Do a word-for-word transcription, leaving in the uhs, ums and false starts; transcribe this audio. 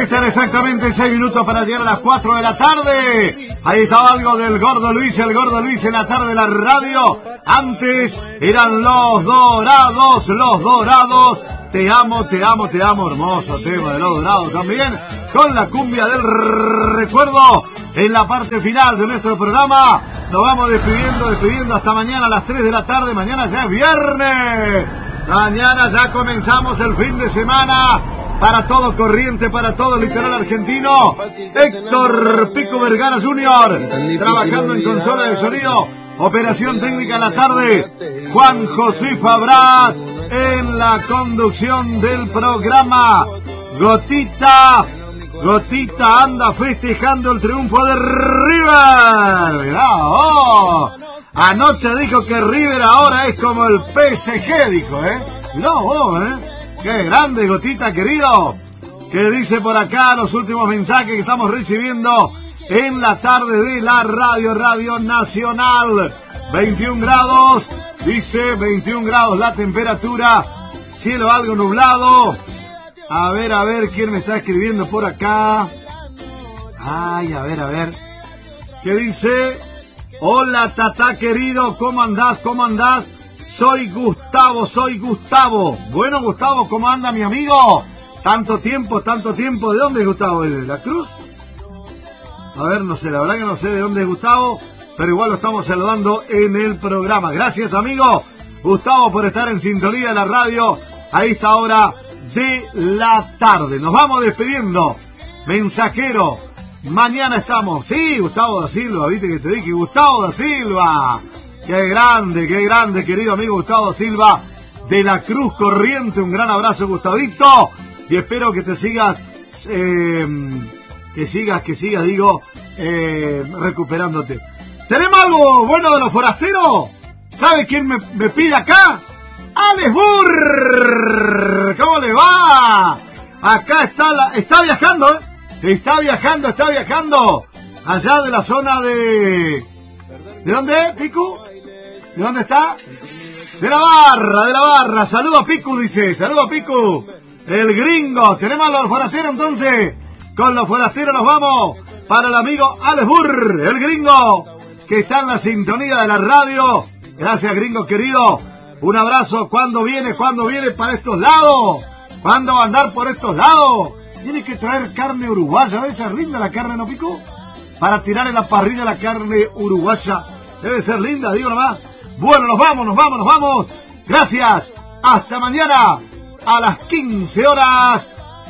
Faltan exactamente seis minutos para llegar a las cuatro de la tarde. Ahí estaba algo del Gordo Luis, el Gordo Luis en la tarde de la radio. Antes eran Los Dorados, Los Dorados. Te amo, te amo, te amo. Hermoso tema de Los Dorados también. Con la cumbia del recuerdo en la parte final de nuestro programa. Nos vamos despidiendo, despidiendo hasta mañana a las tres de la tarde. Mañana ya es viernes. Mañana ya comenzamos el fin de semana. Para todo Corriente, para todo el litoral argentino. Héctor Pico Vergara junior trabajando en consola de sonido. Operación técnica en la tarde. Juan José Fabrat en la conducción del programa. Gotita, Gotita anda festejando el triunfo de River. Mirá, oh. Anoche dijo que River ahora es como el P S G, dijo, ¿eh? Mirá vos, ¿eh? ¡Qué grande, Gotita, querido! Que dice por acá los últimos mensajes que estamos recibiendo en la tarde de la radio, Radio Nacional. veintiún grados, dice veintiún grados la temperatura, cielo algo nublado. A ver, a ver, ¿quién me está escribiendo por acá? Ay, a ver, a ver. ¿Qué dice? Hola, Tata, querido, ¿cómo andás? ¿Cómo andás? Soy Gustavo, soy Gustavo. Bueno, Gustavo, ¿cómo anda mi amigo? Tanto tiempo, tanto tiempo. ¿De dónde es Gustavo? ¿De la Cruz? A ver, no sé, la verdad que no sé de dónde es Gustavo, pero igual lo estamos saludando en el programa. Gracias, amigo Gustavo, por estar en sintonía de la radio a esta hora de la tarde. Nos vamos despidiendo. Mensajero, mañana estamos. Sí, Gustavo da Silva, viste que te dije, Gustavo da Silva. Qué grande, qué grande, querido amigo Gustavo Silva de la Cruz Corriente. Un gran abrazo, Gustavito. Y espero que te sigas, eh, que sigas, que sigas, digo, eh, recuperándote. ¿Tenemos algo bueno de los forasteros? ¿Sabe quién me, me pide acá? ¡Alex Burr! ¿Cómo le va? Acá está, la, está viajando, ¿eh? Está viajando, está viajando. Allá de la zona de... ¿De dónde, Picu? ¿De dónde está? De la barra, de la barra. Saludo a Picu, dice. Saludo a Picu. El gringo. Tenemos a los forasteros entonces. Con los forasteros nos vamos para el amigo Alex Burr, el gringo, que está en la sintonía de la radio. Gracias, gringo querido. Un abrazo. ¿Cuándo viene? ¿Cuándo viene para estos lados? ¿Cuándo va a andar por estos lados? Tiene que traer carne uruguaya. Debe ser linda la carne, ¿no, Picu? Para tirar en la parrilla la carne uruguaya. Debe ser linda, digo nomás. Bueno, nos vamos, nos vamos, nos vamos. Gracias. Hasta mañana a las quince horas.